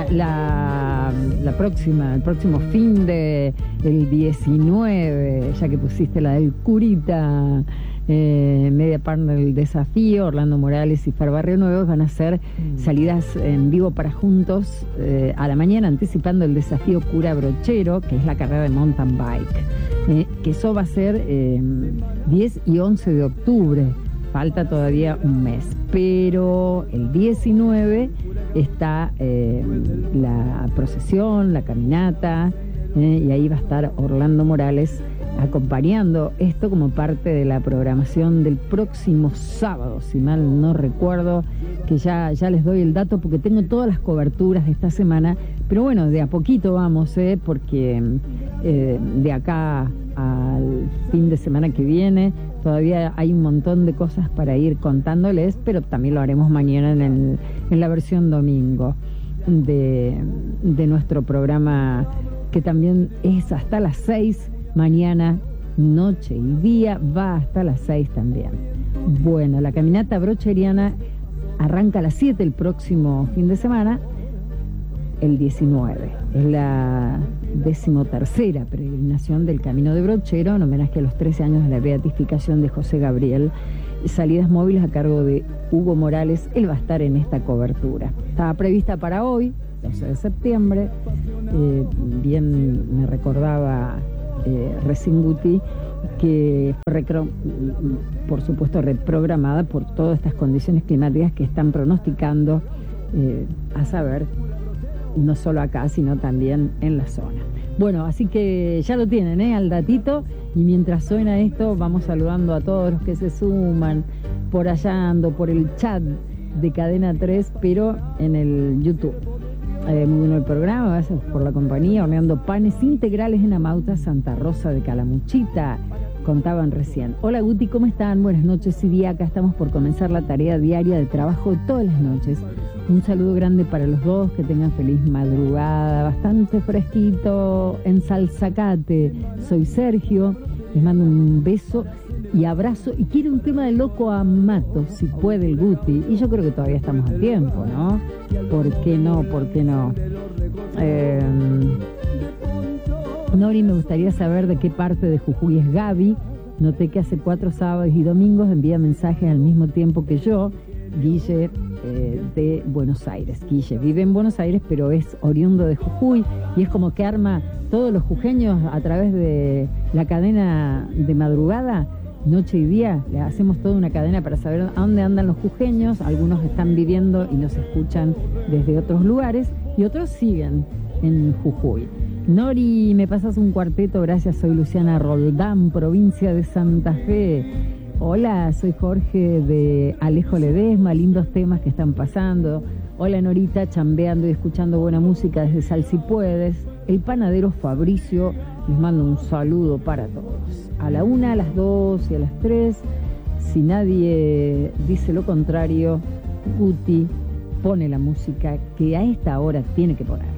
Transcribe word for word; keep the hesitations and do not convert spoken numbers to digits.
la, la próxima, el próximo fin de el diecinueve, ya que pusiste la del Curita, eh, media partner del desafío, Orlando Morales y Fer Barrio Nuevo van a hacer salidas en vivo para juntos eh, a la mañana, anticipando el desafío Cura Brochero, que es la carrera de mountain bike, eh, que eso va a ser eh, diez y once de octubre. Falta todavía un mes, pero el diecinueve está eh, la procesión, la caminata, eh, y ahí va a estar Orlando Morales acompañando esto como parte de la programación del próximo sábado, si mal no recuerdo, que ya, ya les doy el dato porque tengo todas las coberturas de esta semana, pero bueno, de a poquito vamos, eh, porque eh, de acá al fin de semana que viene todavía hay un montón de cosas para ir contándoles, pero también lo haremos mañana en, el, en la versión domingo de, de nuestro programa, que también es hasta las seis, mañana, noche y día, va hasta las seis también. Bueno, la caminata brocheriana arranca a las siete el próximo fin de semana, el diecinueve. Es la decimotercera peregrinación del Camino de Brochero en homenaje a los trece años de la beatificación de José Gabriel. Salidas móviles a cargo de Hugo Morales. Él va a estar en esta cobertura. Estaba prevista para hoy, doce de septiembre. Eh, bien me recordaba eh, recién Guti que fue, por supuesto, reprogramada por todas estas condiciones climáticas que están pronosticando, eh, a saber, no solo acá, sino también en la zona. Bueno, así que ya lo tienen, ¿eh? Al datito. Y mientras suena esto, vamos saludando a todos los que se suman por allá, ando por el chat de Cadena tres, pero en el YouTube. Eh, muy bueno el programa, gracias por la compañía. Horneando panes integrales en Amauta, Santa Rosa de Calamuchita. Contaban recién. Hola Guti, ¿cómo están? Buenas noches, y día acá estamos por comenzar la tarea diaria de trabajo de todas las noches. Un saludo grande para los dos, que tengan feliz madrugada, bastante fresquito en Salzacate. Soy Sergio, les mando un beso y abrazo, y quiero un tema de Loco Amato, si puede el Guti, y yo creo que todavía estamos a tiempo, ¿no? ¿Por qué no? ¿Por qué no? Eh... Nori, me gustaría saber de qué parte de Jujuy es Gaby. Noté que hace cuatro sábados y domingos envía mensajes al mismo tiempo que yo. Guille, eh, de Buenos Aires. Guille vive en Buenos Aires, pero es oriundo de Jujuy, y es como que arma todos los jujeños a través de la cadena de madrugada, noche y día. Le hacemos toda una cadena para saber a dónde andan los jujeños. Algunos están viviendo y nos escuchan desde otros lugares, y otros siguen en Jujuy. Nori, me pasas un cuarteto, gracias. Soy Luciana Roldán, provincia de Santa Fe. Hola, soy Jorge de Alejo Ledesma, lindos temas que están pasando. Hola Norita, chambeando y escuchando buena música desde Sal Si Puedes. El panadero Fabricio, les mando un saludo para todos. A la una, a las dos y a las tres, si nadie dice lo contrario, Guti pone la música que a esta hora tiene que poner.